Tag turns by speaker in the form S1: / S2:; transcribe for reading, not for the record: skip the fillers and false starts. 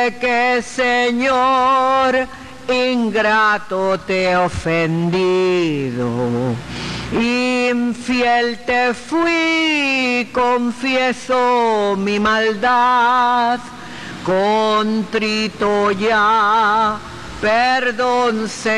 S1: Sé que, Señor, ingrato te he ofendido, infiel te fui, confieso mi maldad, contrito ya, perdón, Señor.